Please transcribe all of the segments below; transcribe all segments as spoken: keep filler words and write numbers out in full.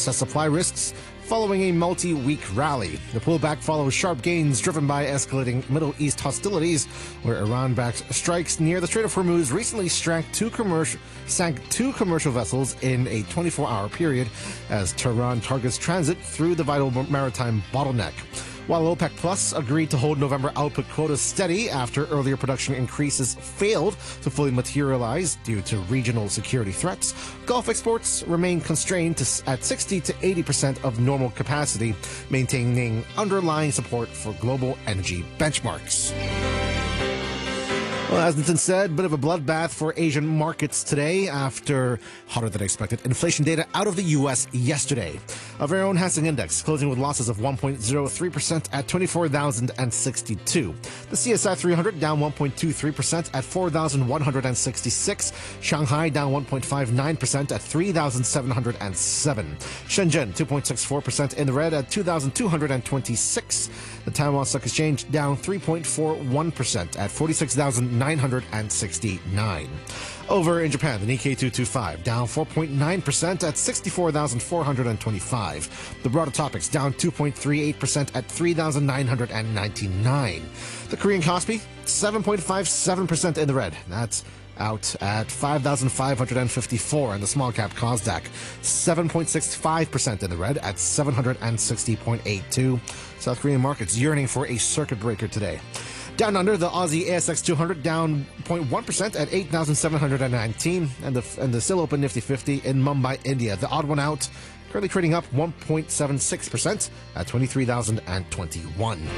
assess supply risks following a multi-week rally. The pullback follows sharp gains driven by escalating Middle East hostilities, where Iran-backed strikes near the Strait of Hormuz recently sank two commercial, sank two commercial vessels in a twenty-four hour period as Tehran targets transit through the vital maritime bottleneck. While OPEC Plus agreed to hold November output quotas steady after earlier production increases failed to fully materialize due to regional security threats, Gulf exports remain constrained to, at sixty to eighty percent of normal capacity, maintaining underlying support for global energy benchmarks. Well, as Nitin said, a bit of a bloodbath for Asian markets today after hotter than expected inflation data out of the U S yesterday. Our very own Hang Seng Index closing with losses of one point zero three percent at twenty-four thousand sixty-two. The C S I three hundred down one point two three percent at four thousand one hundred sixty-six. Shanghai down one point five nine percent at three thousand seven hundred seven. Shenzhen two point six four percent in the red at two thousand two hundred twenty-six. The Taiwan Stock Exchange down three point four one percent at forty-six thousand nine hundred sixty-nine. Over in Japan, the Nikkei two twenty-five down four point nine percent at sixty-four thousand four hundred twenty-five. The broader topics down two point three eight percent at three thousand nine hundred ninety-nine. The Korean Kospi seven point five seven percent in the red. That's out at five thousand five hundred fifty-four, and the small cap Kosdaq seven point six five percent in the red at seven hundred sixty point eight two. South Korean markets yearning for a circuit breaker today. Down under, the Aussie A S X two hundred down zero point one percent at eight thousand seven hundred nineteen, and the and the still open Nifty fifty in Mumbai, India. The odd one out, currently trading up one point seven six percent at twenty-three thousand twenty-one.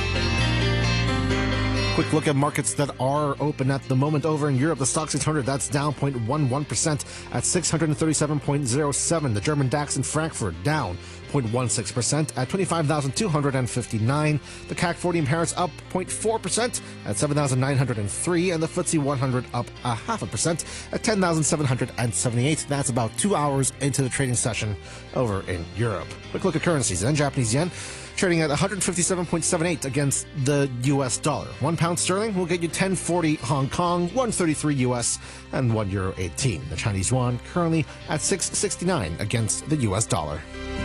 Quick look at markets that are open at the moment. Over in Europe, the Stoxx six hundred, that's down zero point one one percent at six hundred thirty-seven point zero seven. The German DAX in Frankfurt down zero point one six percent at twenty-five thousand two hundred fifty-nine. The C A C forty in Paris up zero point four percent at seven thousand nine hundred three, and the F T S E one hundred up a half a percent at ten thousand seven hundred seventy-eight. That's about two hours into the trading session over in Europe. Quick look at currencies. Then Japanese yen trading at one hundred fifty-seven point seven eight against the U S dollar. One pound sterling will get you ten forty Hong Kong, one thirty-three U S, and one euro eighteen. The Chinese yuan currently at six sixty-nine against the U S dollar.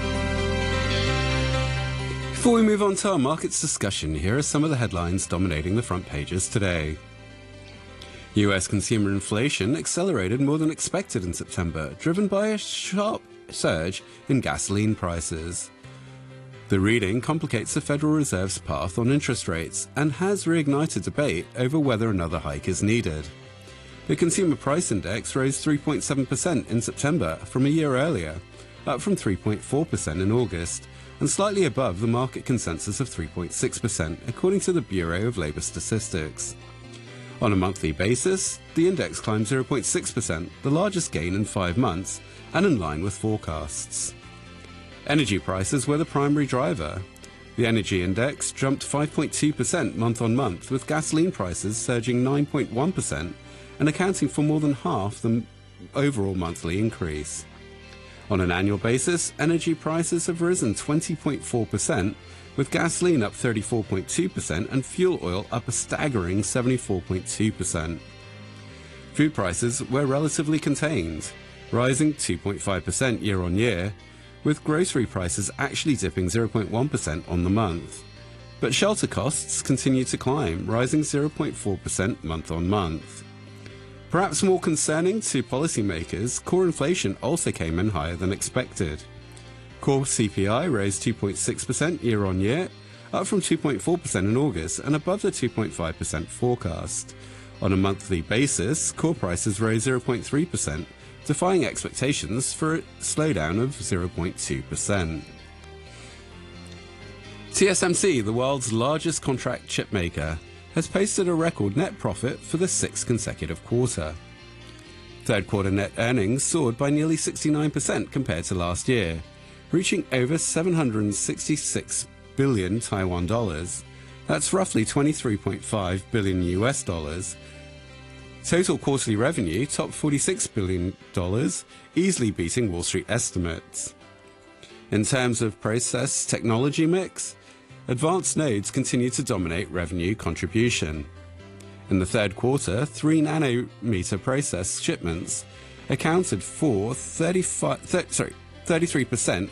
Before we move on to our markets discussion, here are some of the headlines dominating the front pages today. U S consumer inflation accelerated more than expected in September, driven by a sharp surge in gasoline prices. The reading complicates the Federal Reserve's path on interest rates and has reignited debate over whether another hike is needed. The Consumer Price Index rose three point seven percent in September from a year earlier, up from three point four percent in August, and slightly above the market consensus of three point six percent, according to the Bureau of Labor Statistics. On a monthly basis, the index climbed zero point six percent, the largest gain in five months, and in line with forecasts. Energy prices were the primary driver. The energy index jumped five point two percent month-on-month, with gasoline prices surging nine point one percent and accounting for more than half the overall monthly increase. On an annual basis, energy prices have risen twenty point four percent, with gasoline up thirty-four point two percent and fuel oil up a staggering seventy-four point two percent. Food prices were relatively contained, rising two point five percent year-on-year, with grocery prices actually dipping zero point one percent on the month. But shelter costs continue to climb, rising zero point four percent month-on-month. Perhaps more concerning to policymakers, core inflation also came in higher than expected. Core C P I rose two point six percent year-on-year, up from two point four percent in August and above the two point five percent forecast. On a monthly basis, core prices rose zero point three percent, defying expectations for a slowdown of zero point two percent. T S M C, the world's largest contract chip maker, has posted a record net profit for the sixth consecutive quarter. Third quarter net earnings soared by nearly sixty-nine percent compared to last year, reaching over seven hundred sixty-six billion Taiwan dollars. That's roughly twenty-three point five billion U S dollars. Total quarterly revenue topped forty-six billion dollars, easily beating Wall Street estimates. In terms of process technology mix, advanced nodes continue to dominate revenue contribution. In the third quarter, three nanometer process shipments accounted for thirty-five, thirty, sorry, thirty-three percent